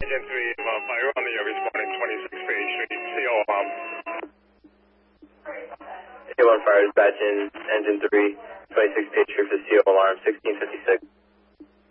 Engine 3, fire on the responding 26 Page Street, CO alarm. A1 fire dispatch in engine 3, 26 Page Street for CO alarm, 1656.